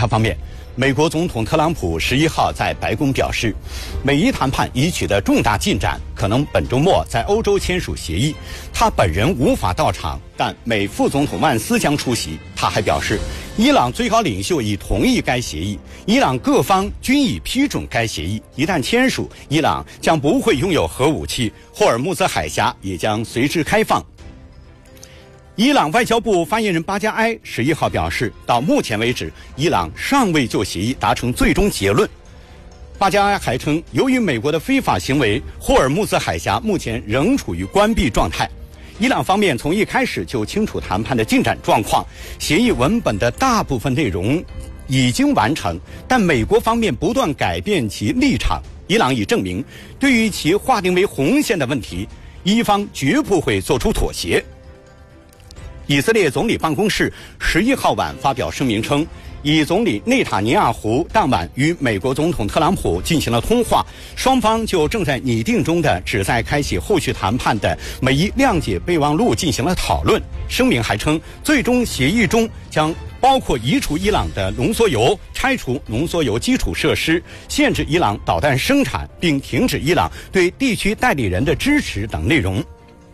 他方面，美国总统特朗普11号在白宫表示，美伊谈判已取得重大进展，可能本周末在欧洲签署协议。他本人无法到场，但美副总统万斯将出席。他还表示，伊朗最高领袖已同意该协议，伊朗各方均已批准该协议。一旦签署，伊朗将不会拥有核武器，霍尔木兹海峡也将随之开放。伊朗外交部发言人巴加埃11号表示，到目前为止，伊朗尚未就协议达成最终结论。巴加埃还称，由于美国的非法行为，霍尔木兹海峡目前仍处于关闭状态。伊朗方面从一开始就清楚谈判的进展状况，协议文本的大部分内容已经完成，但美国方面不断改变其立场。伊朗已证明，对于其划定为红线的问题，伊方绝不会做出妥协。以色列总理办公室11号晚发表声明称，以总理内塔尼亚胡当晚与美国总统特朗普进行了通话，双方就正在拟定中的旨在开启后续谈判的美伊谅解备忘录进行了讨论。声明还称，最终协议中将包括移除伊朗的浓缩铀、拆除浓缩铀基础设施、限制伊朗导弹生产，并停止伊朗对地区代理人的支持等内容。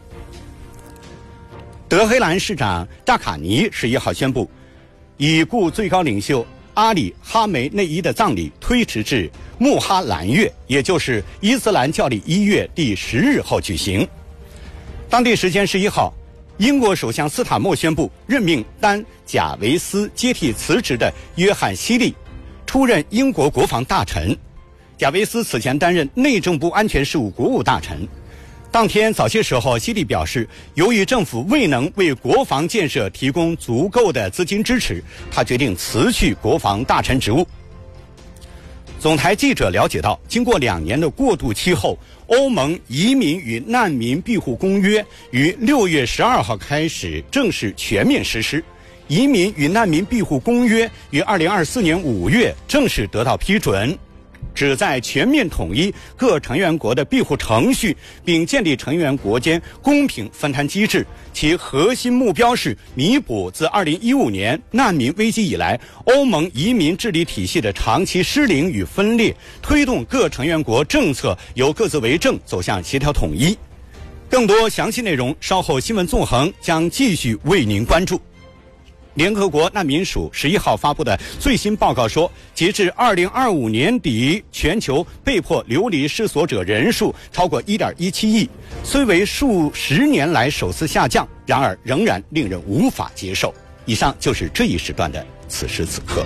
德黑兰市长扎卡尼11号宣布，已故最高领袖阿里·哈梅内伊的葬礼推迟至穆哈兰月，也就是伊斯兰教历1月第10日后举行。当地时间11号，英国首相斯塔默宣布任命担贾维斯接替辞职的约翰·希利出任英国国防大臣。贾维斯此前担任内政部安全事务国务大臣。当天早些时候，希利表示，由于政府未能为国防建设提供足够的资金支持，他决定辞去国防大臣职务。总台记者了解到，经过2年的过渡期后，欧盟移民与难民庇护公约于6月12号开始正式全面实施。移民与难民庇护公约于2024年5月正式得到批准，旨在全面统一各成员国的庇护程序，并建立成员国间公平分摊机制。其核心目标是弥补自2015年难民危机以来欧盟移民治理体系的长期失灵与分裂，推动各成员国政策由各自为政走向协调统一。更多详细内容，稍后新闻纵横将继续为您关注。联合国难民署11号发布的最新报告说，截至2025年底，全球被迫流离失所者人数超过1.17亿，虽为数十年来首次下降，然而仍然令人无法接受。以上就是这一时段的此时此刻。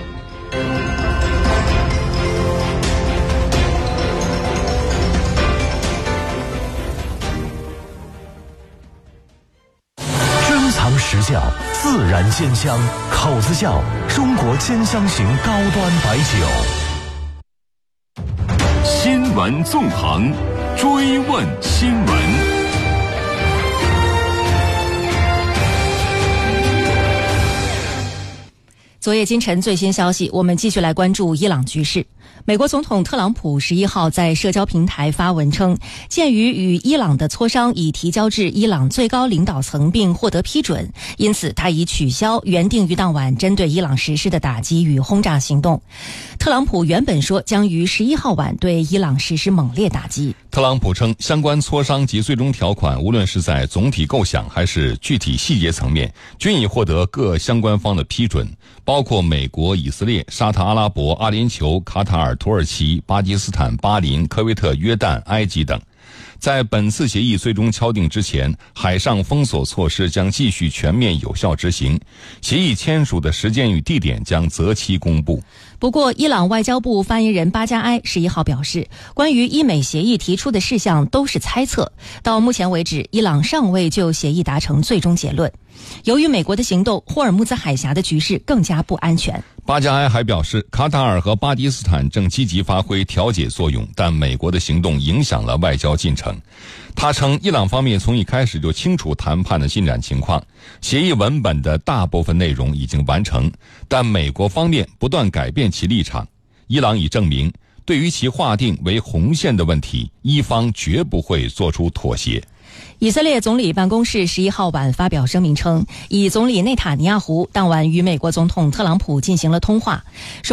实窖自然鲜香，口子窖中国鲜香型高端白酒。 新闻纵横，追问新闻。 昨夜今晨最新消息，我们继续来关注伊朗局势。美国总统特朗普11号在社交平台发文称，鉴于与伊朗的磋商已提交至伊朗最高领导层并获得批准，因此他已取消原定于当晚针对伊朗实施的打击与轰炸行动。特朗普原本说将于11号晚对伊朗实施猛烈打击。 特朗普称，相关磋商及最终条款，无论是在总体构想还是具体细节层面，均已获得各相关方的批准，包括美国、以色列、沙特阿拉伯、阿联酋、卡塔尔、土耳其、巴基斯坦、巴林、科威特、约旦、埃及等。在本次协议最终敲定之前，海上封锁措施将继续全面有效执行，协议签署的时间与地点将择期公布。 不过，伊朗外交部发言人巴加埃11号表示，关于伊美协议提出的事项都是猜测，到目前为止，伊朗尚未就协议达成最终结论。由于美国的行动，霍尔木兹海峡的局势更加不安全。 巴加埃还表示，卡塔尔和巴基斯坦正积极发挥调解作用，但美国的行动影响了外交进程。他称，伊朗方面从一开始就清楚谈判的进展情况，协议文本的大部分内容已经完成，但美国方面不断改变其立场。伊朗已证明，对于其划定为红线的问题，伊方绝不会做出妥协。 以色列总理办公室11号晚发表声明称，以总理内塔尼亚胡当晚与美国总统特朗普进行了通话，